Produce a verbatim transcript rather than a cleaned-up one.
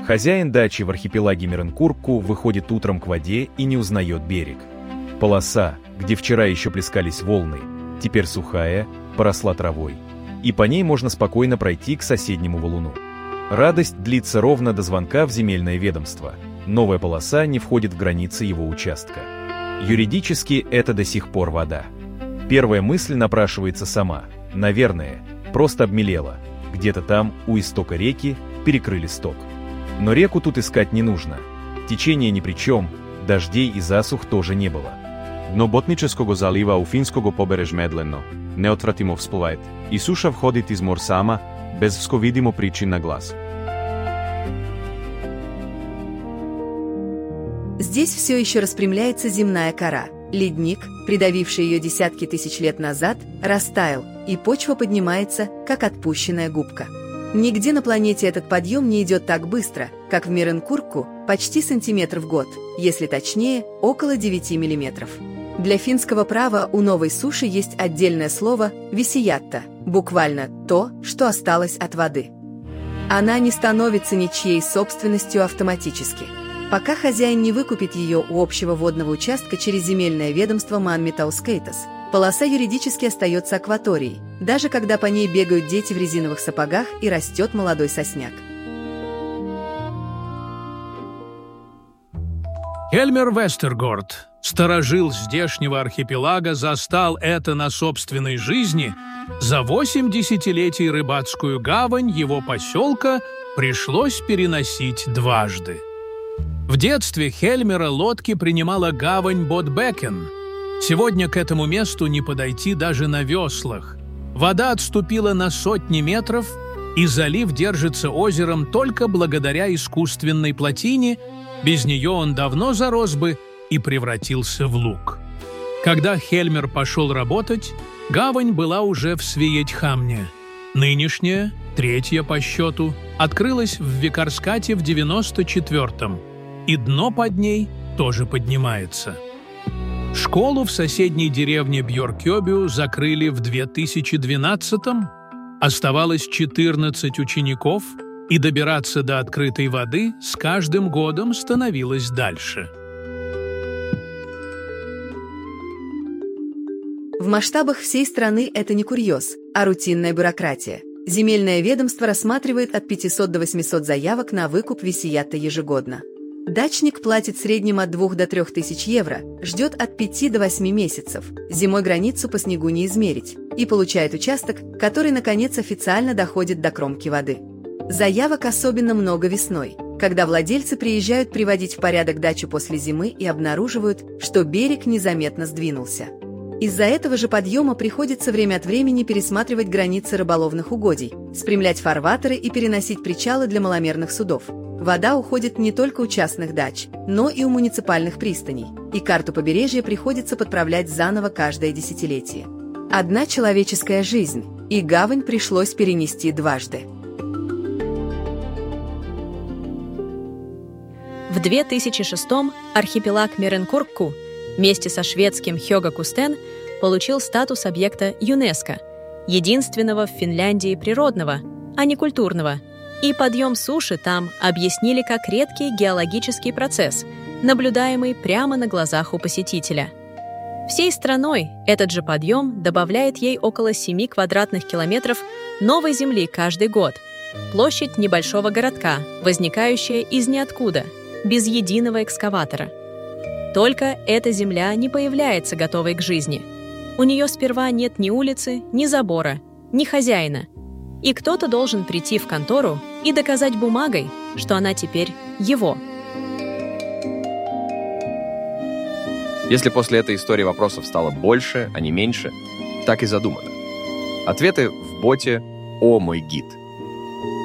Хозяин дачи в архипелаге Меренкурку выходит утром к воде и не узнает берег. Полоса, где вчера еще плескались волны, теперь сухая, поросла травой, и по ней можно спокойно пройти к соседнему валуну. Радость длится ровно до звонка в земельное ведомство. Новая полоса не входит в границы его участка. Юридически это до сих пор вода. Первая мысль напрашивается сама. Наверное, просто обмелела. Где-то там, у истока реки, перекрыли сток. Но реку тут искать не нужно. Течение ни при чем, дождей и засух тоже не было. Дно Ботнического залива у финского побережа медленно, неотвратимо всплывает, и суша входит из мор сама, без всковидимо причин на глаз. Здесь все еще распрямляется земная кора. Ледник, придавивший ее десятки тысяч лет назад, растаял, и почва поднимается, как отпущенная губка. Нигде на планете этот подъем не идет так быстро, как в Меренкурку, почти сантиметр в год, если точнее, около девяти миллиметров. Для финского права у новой суши есть отдельное слово «висиятта», буквально «то, что осталось от воды». Она не становится ничьей собственностью автоматически. Пока хозяин не выкупит ее у общего водного участка через земельное ведомство Манметаускейтас, полоса юридически остается акваторией, даже когда по ней бегают дети в резиновых сапогах и растет молодой сосняк. Хельмер Вестергорд, старожил здешнего архипелага, застал это на собственной жизни. За восемь десятилетий рыбацкую гавань его поселка пришлось переносить дважды. В детстве Хельмера лодки принимала гавань Ботбекен. Сегодня к этому месту не подойти даже на веслах. Вода отступила на сотни метров, и залив держится озером только благодаря искусственной плотине. Без нее он давно зарос бы и превратился в луг. Когда Хельмер пошел работать, гавань была уже в Свиетхамне. Нынешняя, третья по счету, открылась в Викарскате в девяносто четвёртом, и дно под ней тоже поднимается. Школу в соседней деревне Бьоркёбю закрыли в две тысячи двенадцатом, оставалось четырнадцать учеников, и добираться до открытой воды с каждым годом становилось дальше. В масштабах всей страны это не курьез, а рутинная бюрократия. Земельное ведомство рассматривает от пятисот до восьмисот заявок на выкуп висиятта ежегодно. Дачник платит в среднем от двух до трёх тысяч евро, ждет от пяти до восьми месяцев, зимой границу по снегу не измерить, и получает участок, который, наконец, официально доходит до кромки воды. Заявок особенно много весной, когда владельцы приезжают приводить в порядок дачу после зимы и обнаруживают, что берег незаметно сдвинулся. Из-за этого же подъема приходится время от времени пересматривать границы рыболовных угодий, спрямлять фарватеры и переносить причалы для маломерных судов. Вода уходит не только у частных дач, но и у муниципальных пристаней, и карту побережья приходится подправлять заново каждое десятилетие. Одна человеческая жизнь, и гавань пришлось перенести дважды. В две тысячи шестом архипелаг Меренкурку вместе со шведским Хёгакустен получил статус объекта ЮНЕСКО, единственного в Финляндии природного, а не культурного, и подъем суши там объяснили как редкий геологический процесс, наблюдаемый прямо на глазах у посетителя. Всей страной этот же подъем добавляет ей около семи квадратных километров новой земли каждый год, площадь небольшого городка, возникающая из ниоткуда, без единого экскаватора. Только эта земля не появляется готовой к жизни. У нее сперва нет ни улицы, ни забора, ни хозяина. И кто-то должен прийти в контору и доказать бумагой, что она теперь его. Если после этой истории вопросов стало больше, а не меньше, так и задумано. Ответы в боте «О, мой гид».